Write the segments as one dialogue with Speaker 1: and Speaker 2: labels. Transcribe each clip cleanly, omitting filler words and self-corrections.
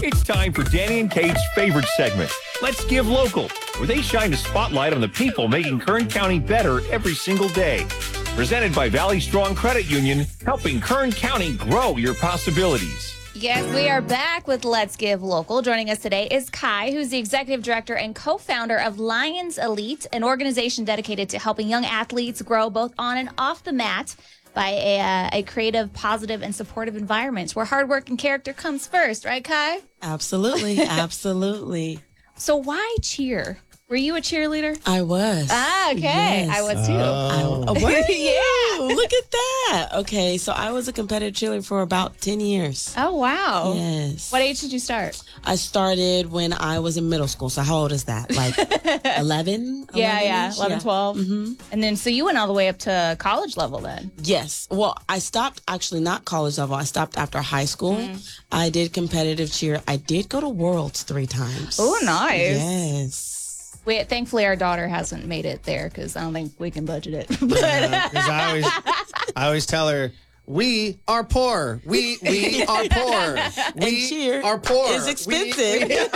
Speaker 1: It's time for Danny and Kate's favorite segment, Let's Give Local, where they shine a spotlight on the people making Kern County better every single day. Presented by Valley Strong Credit Union, helping Kern County grow your possibilities.
Speaker 2: Yes, we are back with Let's Give Local. Joining us today is Kai, who's the executive director and co-founder of Lions Elite, an organization dedicated to helping young athletes grow both on and off the mat by a creative, positive, and supportive environment where hard work and character comes first. Right, Kai?
Speaker 3: Absolutely. Absolutely.
Speaker 2: So why cheer? Were you a cheerleader?
Speaker 3: I was.
Speaker 2: Ah, okay.
Speaker 3: Yes.
Speaker 2: I was too.
Speaker 3: Were you?
Speaker 2: Yeah.
Speaker 3: Look at that. Okay, so I was a competitive cheerleader for about 10 years.
Speaker 2: Oh, wow.
Speaker 3: Yes.
Speaker 2: What age did you start?
Speaker 3: I started when I was in middle school. So how old is that? Like 11?
Speaker 2: Yeah,
Speaker 3: 11-ish?
Speaker 2: 11, 12. Mm-hmm. And then, so you went all the way up to college level then?
Speaker 3: Yes. Well, I stopped actually not college level. I stopped after high school. I did competitive cheer. I did go to Worlds 3 times.
Speaker 2: Oh, nice.
Speaker 3: Yes.
Speaker 2: Thankfully, our daughter hasn't made it there because I don't think we can budget it.
Speaker 4: Because I always tell her, we are poor. We are poor. We
Speaker 3: cheer
Speaker 4: are poor.
Speaker 3: It's expensive.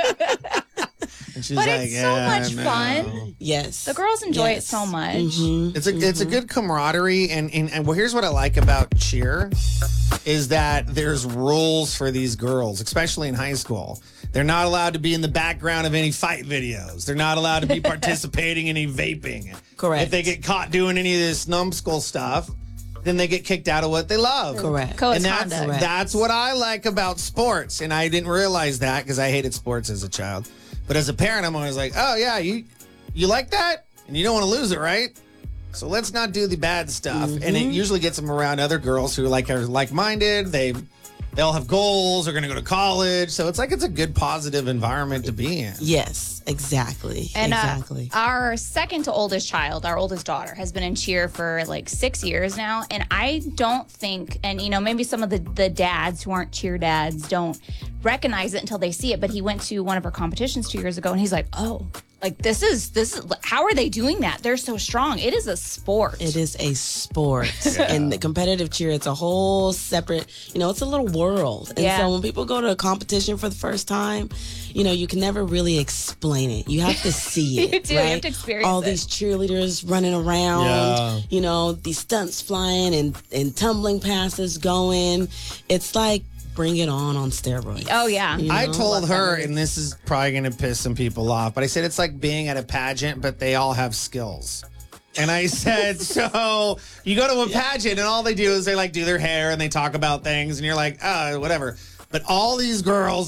Speaker 4: And she's
Speaker 2: But
Speaker 4: like,
Speaker 2: it's so much
Speaker 4: no.
Speaker 2: fun.
Speaker 3: Yes.
Speaker 2: The girls enjoy it so much.
Speaker 4: It's a good camaraderie, and well, here's what I like about cheer is that there's rules for these girls, especially in high school. They're not allowed to be in the background of any fight videos. They're not allowed to be participating in any vaping.
Speaker 3: Correct.
Speaker 4: If they get caught doing any of this numbskull stuff, then they get kicked out of what they love.
Speaker 3: Correct.
Speaker 2: Code
Speaker 4: And
Speaker 2: of conduct.
Speaker 4: that's what I like about sports. And I didn't realize that because I hated sports as a child. But as a parent, I'm always like, oh, yeah, you like that? And you don't want to lose it, right? So let's not do the bad stuff. And it usually gets them around other girls who are like-minded. They all have goals. They're going to go to college. So it's a good, positive environment to be in.
Speaker 3: Yes, exactly.
Speaker 2: And
Speaker 3: exactly.
Speaker 2: Our second to oldest child, our oldest daughter, has been in cheer for like 6 years now. And I don't think, and maybe some of the dads who aren't cheer dads don't recognize it until they see it. But he went to one of our competitions 2 years ago and he's like, oh, like this is how are they doing that? They're so strong. It is a sport.
Speaker 3: It is a sport. And the competitive cheer, it's a whole separate, it's a little world. And so when people go to a competition for the first time, you can never really explain it. You have to see it.
Speaker 2: You do.
Speaker 3: Right?
Speaker 2: You have to experience
Speaker 3: all
Speaker 2: it.
Speaker 3: these cheerleaders running around, these stunts flying and tumbling passes going. It's like Bring It On steroids.
Speaker 2: Oh, yeah.
Speaker 4: I told her, and this is probably going to piss some people off, but I said it's like being at a pageant, but they all have skills. And I said, so you go to a pageant and all they do is they do their hair and they talk about things and you're like, oh, whatever. But all these girls